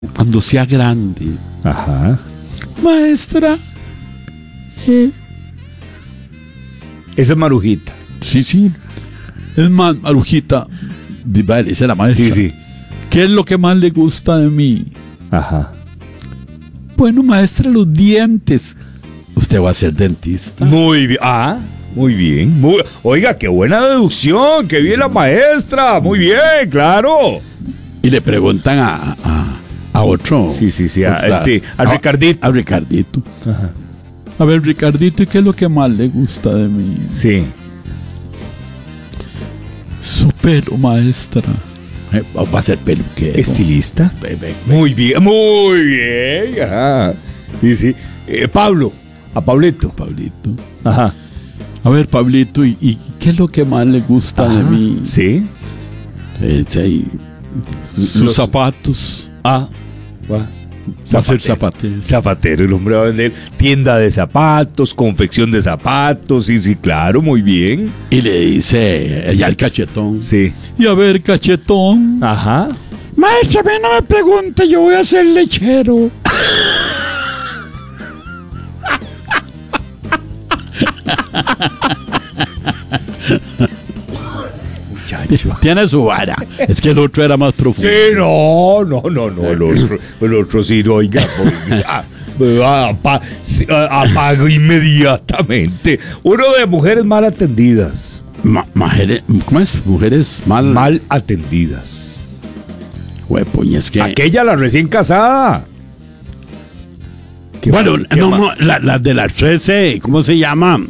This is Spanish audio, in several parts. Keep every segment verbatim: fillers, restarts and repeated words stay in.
cuando sea grande. Ajá. Maestra. Eh. Esa es Marujita. Sí, sí. Es más, Marujita, dice la maestra. Sí, sí. ¿Qué es lo que más le gusta de mí? Ajá. Bueno, maestra, los dientes. Usted va a ser dentista. Muy bien. Ah, muy bien. Muy... Oiga, qué buena deducción. Qué bien la maestra. Muy bien, claro. Y le preguntan a, a, a otro. Sí, sí, sí. A, otra, este, a, a Ricardito. A Ricardito. Ajá. A ver, Ricardito, ¿y qué es lo que más le gusta de mí? Sí. Su pelo, maestra. Eh, va a ser peluquero. ¿Estilista? Ven, ven, ven. Muy bien, muy bien. Ajá. Sí, sí. Eh, Pablo. A Pablito. Pablito. Ajá. A ver, Pablito, ¿y, y qué es lo que más le gusta Ajá. de mí? Sí. Eh, sí. Sus Los- zapatos. Ah. Va. Va a ser zapatero. Zapatero, el hombre va a vender tienda de zapatos, confección de zapatos, sí, sí, claro, muy bien. Y le dice ya el cachetón. Sí. Y a ver, cachetón. Ajá. Maestra, a mí no me pregunte, yo voy a ser lechero. Muchacho. Tiene su vara. Es que el otro era más profundo. Sí, no, no, no, no, el otro, el otro sí, no, oiga, oiga. Ah, apa- sí, ah, apago inmediatamente. Uno de mujeres mal atendidas. Ma- mujeres, ¿cómo es? Mujeres mal. Mal atendidas. Huepuña, es que. Aquella, la recién casada. ¿Qué Bueno, mal- qué no, mal- no, la, la de las trece, ¿cómo se llama?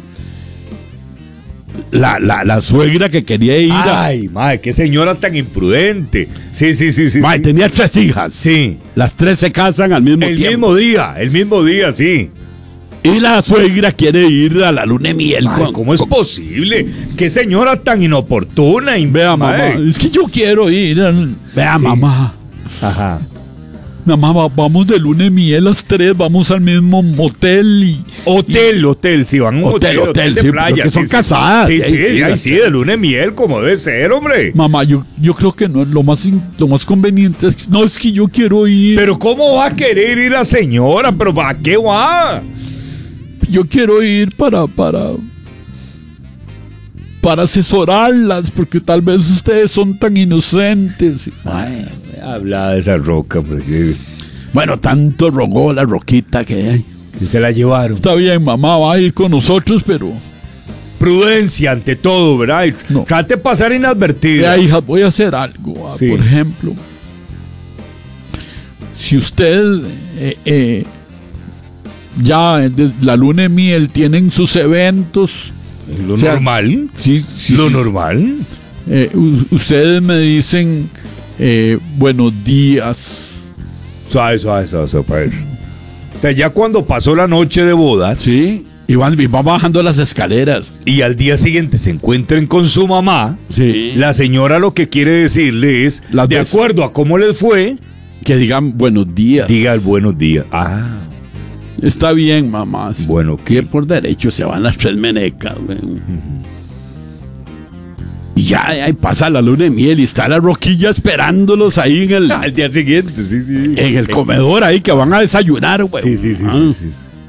La, la, la suegra que quería ir a. Ay, madre, qué señora tan imprudente. Sí, sí, sí, sí. Mae, sí. tenía tres hijas. Sí. Las tres se casan al mismo El tiempo. mismo día, el mismo día, sí. Y la suegra quiere ir a la luna de miel. Ay, con- ¿cómo es con- posible? Qué señora tan inoportuna. Vea, mamá, Mae. es que yo quiero ir. al- Vea, Sí. mamá. Ajá. Mamá, va- vamos de luna de miel las tres, vamos al mismo motel y. Hotel, hotel, sí, van a un Hotel, hotel, hotel, de sí, playa. porque son sí, sí. casadas. Sí, Ahí sí, sí, ahí las sí, tres. de luna de miel, como debe ser, hombre. Mamá, yo, yo creo que no, lo más, in- lo más conveniente es que, no, es que yo quiero ir. Pero ¿cómo va a querer ir la señora? ¿Pero para qué va? Yo quiero ir para, para, para asesorarlas, porque tal vez ustedes son tan inocentes. Ay, habla de esa roca, porque Bueno, tanto rogó la roquita que se la llevaron. está bien, mamá va a ir con nosotros, pero Prudencia ante todo, ¿verdad? Y No. trate de pasar inadvertida. vea, hija, voy a hacer algo. ah, Sí. Por ejemplo, si usted eh, eh, ya de la luna de miel tienen sus eventos, Lo o sea, normal. sí, sí, Lo sí, normal. eh, u- ustedes me dicen eh, buenos días. Suave, suave, suave, suave, para ver. O sea, ya cuando pasó la noche de bodas, Sí. Y van, y van bajando las escaleras. y al día siguiente se encuentren con su mamá, Sí. la señora lo que quiere decirle es, Las de veces- acuerdo a cómo les fue, Que digan buenos días. diga el buenos días. Ah, Está bien, mamá. Bueno, que ¿qué? por derecho se van las tres menecas, güey. Y ya ahí pasa la luna de miel y está la roquilla esperándolos ahí en el, al día siguiente, sí, sí. en el comedor ahí que van a desayunar, güey. Sí, sí, sí, Ah. sí, sí.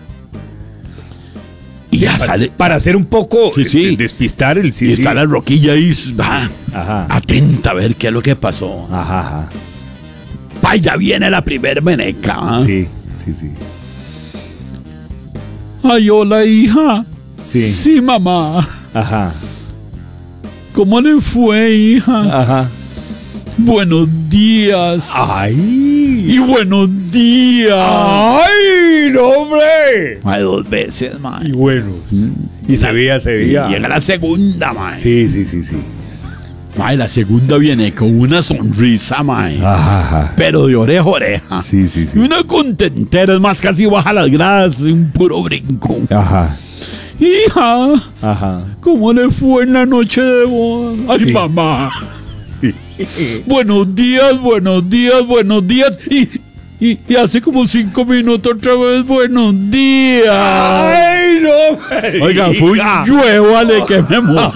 Y ya Para, sale. para hacer un poco, Sí, sí. este, despistar el sí, y sí. está la roquilla ahí, va, Ajá. atenta a ver qué es lo que pasó. Ajá, ajá. Pa, ya viene la primer meneca. ¿ah? Sí, sí, sí. Ay, hola, hija. Sí. Sí, mamá. Ajá. ¿Cómo le fue, hija? Ajá. Buenos días. ¡Ay! Y buenos días. ¡Ay, no, hombre! Mae, dos veces, mae. Y buenos. Y se veía, se Y veía. llega la segunda, mae. Sí, sí, sí, sí. Mae, la segunda viene con una sonrisa, mae. Ajá, ajá. Pero de oreja a oreja. Sí, sí, sí. Y una contentera, es más, casi baja las gradas, un puro brinco. Ajá. Hija, Ajá. ¿cómo le fue en la noche de boda? Ay, Sí. mamá. Sí. Buenos días, buenos días, buenos días. Y, y, y hace como cinco minutos otra vez, buenos días. ¡Ay, no! Oiga, fue un lluevale que me muero.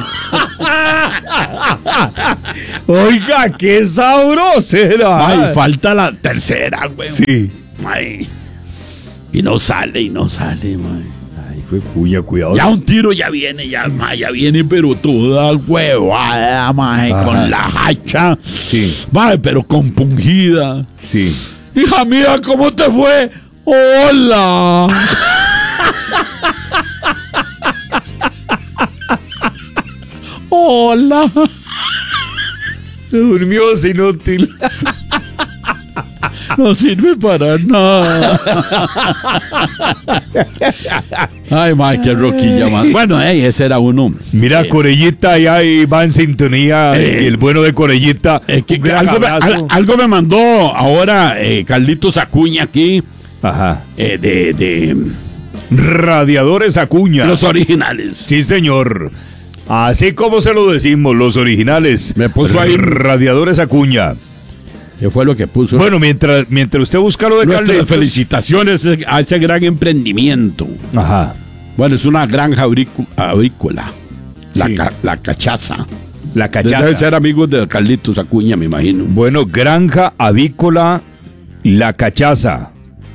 Oiga, qué sabrosera. Ay, falta la tercera, güey. Sí. Ay. Y no sale, y no sale, man. Ay, fue puña, cuidado. Ya un tiro ya viene, ya, ma, ya viene, pero toda huevada, mae, con la hacha. Sí. Mae, pero compungida. Sí. Hija mía, ¿cómo te fue? Hola. Hola. Se durmió, es inútil. No sirve para nada. Ay, mae, qué roquilla, man. Bueno, hey, ese era uno. Mira, eh, Corellita ya ahí va en sintonía. Eh, el bueno de Corellita. eh, que- Un que gran algo, me, abrazo. al- algo me mandó ahora eh, Carlitos Acuña aquí Ajá. eh, de, de Radiadores Acuña. los originales. Sí, señor. Así como se lo decimos, los originales. Me puso ahí- Radiadores Acuña. ¿Qué fue lo que puso? Bueno, mientras, mientras usted busca lo de Nuestras Carlitos. felicitaciones a ese gran emprendimiento. Ajá. Bueno, es una granja abricu- agrícola. La, Sí. ca- la cachaza. La Debe cachaza. ser amigos de Carlitos Acuña, me imagino. Bueno, granja avícola La Cachaza.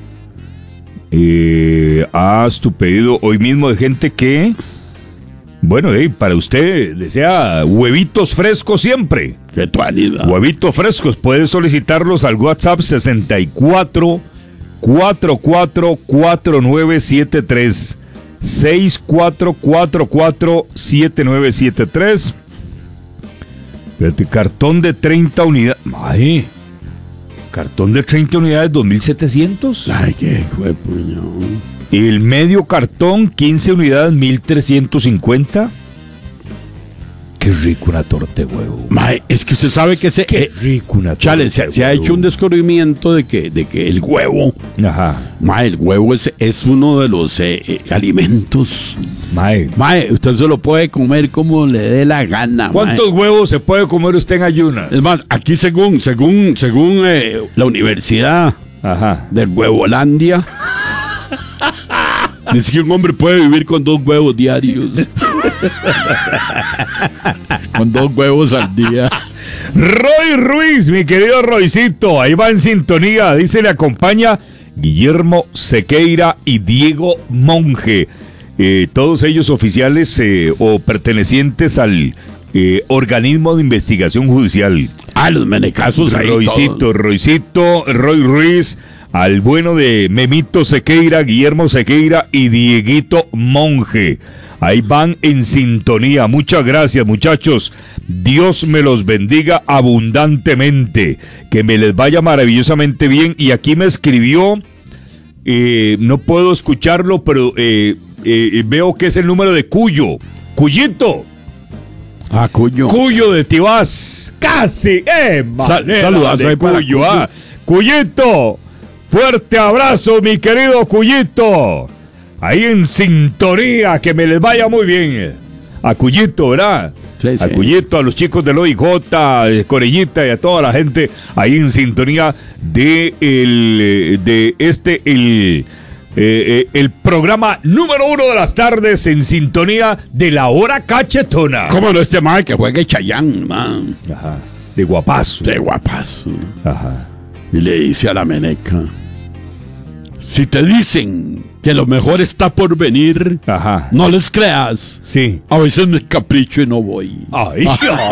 Eh, haz tu pedido hoy mismo de gente que, bueno, eh, para usted desea huevitos frescos siempre. Que tu anida. Huevitos frescos, puede solicitarlos al WhatsApp sesenta y cuatro, cuarenta y cuatro, cuarenta y nueve setenta y tres. sesenta y cuatro, cuarenta y cuatro, setenta y nueve setenta y tres. Espérate, cartón de treinta unidades. Ay, cartón de treinta unidades, dos mil setecientos. Ay, qué fue puño. El medio cartón, quince unidades, mil trescientos cincuenta. Qué rico una torta de huevo. Mae, es que usted sabe que ese. Qué eh, rico una torta Chale, se, de se ha huevo. hecho un descubrimiento de que, de que el huevo. Ajá. Mae, el huevo es, es uno de los eh, eh, alimentos. Mae, Mae, usted se lo puede comer como le dé la gana. ¿cuántos mae. huevos se puede comer usted en ayunas? Es más, aquí según, según, según eh, la Universidad Ajá. de Huevolandia, dice que un hombre puede vivir con dos huevos diarios. Con dos huevos al día. Roy Ruiz, mi querido Roycito, ahí va en sintonía. Dice, le acompaña Guillermo Sequeira y Diego Monge. Eh, todos ellos oficiales eh, o pertenecientes al eh, organismo de investigación judicial. Ah, los menecazos ahí. Roycito, todos. Roycito, Roy Ruiz, al bueno de Memito Sequeira, Guillermo Sequeira y Dieguito Monge. Ahí van en sintonía. Muchas gracias, muchachos. Dios me los bendiga abundantemente. Que me les vaya maravillosamente bien. Y aquí me escribió, eh, no puedo escucharlo, pero eh, eh, veo que es el número de Cuyo. Cuyito. Ah, cuño. Cuyo de Tibás. Casi. Eh, Sal- manera saludos de ahí para Cuyo. Cuyo. Ah. Cuyito. Fuerte abrazo, mi querido Cuyito. Ahí en sintonía, que me les vaya muy bien. A Cuyito, ¿verdad? Sí, a sí. Cuyito, a los chicos del O I J, eh, Corellita y a toda la gente ahí en sintonía de, el, eh, de este, el, eh, eh, el programa número uno de las tardes en sintonía de la hora cachetona. ¿Cómo no este mae que juegue Chayán, man? Ajá. De guapazo. De guapazo. Ajá. Y le dice a la meneca: si te dicen que lo mejor está por venir, Ajá. no les creas. Sí. A veces me capricho y no voy. Ay.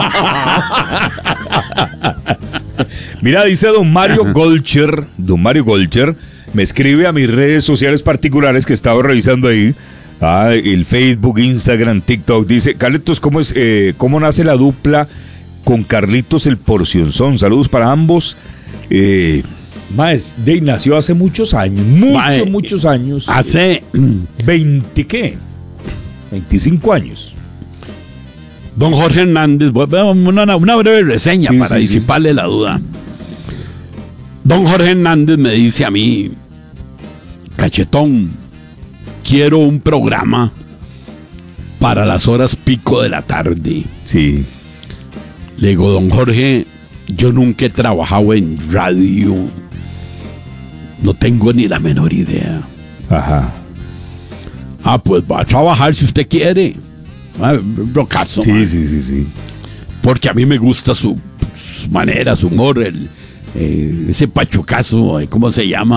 Mira, dice don Mario Golcher, don Mario Golcher, me escribe a mis redes sociales particulares que estaba revisando ahí, ah, el Facebook, Instagram, TikTok. Dice, Carlitos, ¿cómo es, eh, cómo nace la dupla con Carlitos el Porcionzón? Saludos para ambos. Eh, Maes, de nació hace muchos años, muchos, Mae, muchos años. Hace ¿veinte qué? veinticinco años. don Jorge Hernández, bueno, una, una breve reseña Sí, para sí, disiparle la duda. Don Jorge Hernández me dice a mí: cachetón, quiero un programa para las horas pico de la tarde. Sí. Le digo: don Jorge, yo nunca he trabajado en radio. No tengo ni la menor idea. Ajá. Ah, pues va a trabajar si usted quiere. Ah, brocazo, Sí, man. sí, sí, sí. Porque a mí me gusta su, su manera, su humor, el, eh, ese pachucazo, eh, ¿cómo se llama?